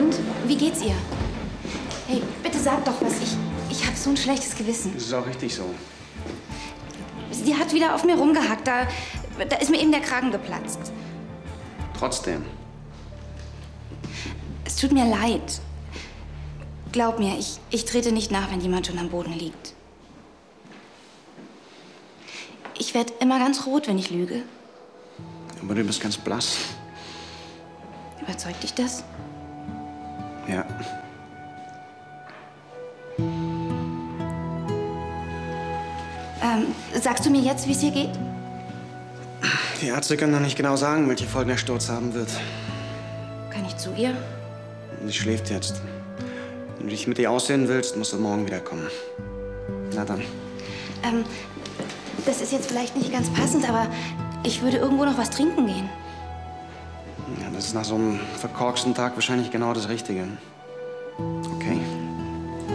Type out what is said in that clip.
Und? Wie geht's ihr? Hey, bitte sag doch was. Ich habe so ein schlechtes Gewissen. Das ist auch richtig so. Sie hat wieder auf mir rumgehackt. Da ist mir eben der Kragen geplatzt. Trotzdem. Es tut mir leid. Glaub mir, ich trete nicht nach, wenn jemand schon am Boden liegt. Ich werde immer ganz rot, wenn ich lüge. Aber du bist ganz blass. Überzeugt dich das? Ja. Sagst du mir jetzt, wie es ihr geht? Die Ärzte können noch nicht genau sagen, welche Folgen der Sturz haben wird. Kann ich zu ihr? Sie schläft jetzt. Wenn du dich mit ihr aussehen willst, musst du morgen wiederkommen. Na dann. Das ist jetzt vielleicht nicht ganz passend, aber ich würde irgendwo noch was trinken gehen. Ja, das ist nach so einem verkorksten Tag wahrscheinlich genau das Richtige.